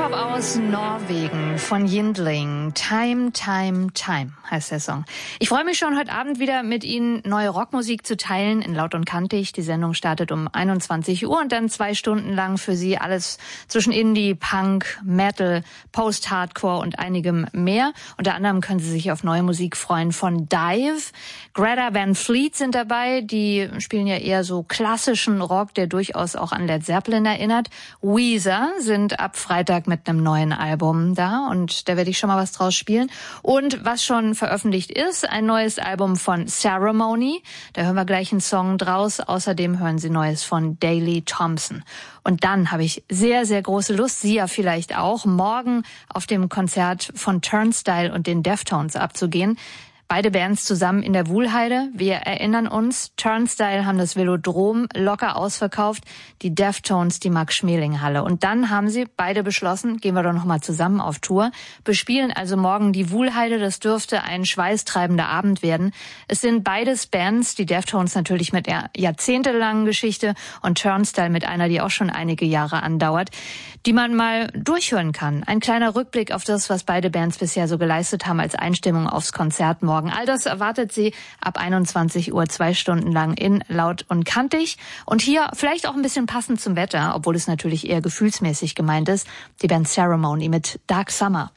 Hip-Hop aus Norwegen von Yndling. Time, Time, Time heißt der Song. Ich freue mich schon, heute Abend wieder mit Ihnen neue Rockmusik zu teilen in Laut und Kantig. Die Sendung startet um 21 Uhr und dann 2 Stunden lang für Sie alles zwischen Indie, Punk, Metal, Post-Hardcore und einigem mehr. Unter anderem können Sie sich auf neue Musik freuen von Dive. Greta Van Fleet sind dabei. Die spielen ja eher so klassischen Rock, der durchaus auch an Led Zeppelin erinnert. Weezer sind ab Freitag mit einem neuen Album da und da werde ich schon mal was draus spielen. Und was schon veröffentlicht ist, ein neues Album von Ceremony. Da hören wir gleich einen Song draus. Außerdem hören Sie Neues von Daley Thompson. Und dann habe ich sehr, sehr große Lust, Sie ja vielleicht auch, morgen auf dem Konzert von Turnstile und den Deftones abzugehen. Beide Bands zusammen in der Wuhlheide. Wir erinnern uns, Turnstile haben das Velodrom locker ausverkauft, die Deftones die Max-Schmeling-Halle. Und dann haben sie beide beschlossen, gehen wir doch nochmal zusammen auf Tour, bespielen also morgen die Wuhlheide. Das dürfte ein schweißtreibender Abend werden. Es sind beides Bands, die Deftones natürlich mit der jahrzehntelangen Geschichte und Turnstile mit einer, die auch schon einige Jahre andauert, die man mal durchhören kann. Ein kleiner Rückblick auf das, was beide Bands bisher so geleistet haben als Einstimmung aufs Konzert morgen. All das erwartet Sie ab 21 Uhr 2 Stunden lang in Laut und Kantig. Und hier vielleicht auch ein bisschen passend zum Wetter, obwohl es natürlich eher gefühlsmäßig gemeint ist, die Band Ceremony mit Dark Summer.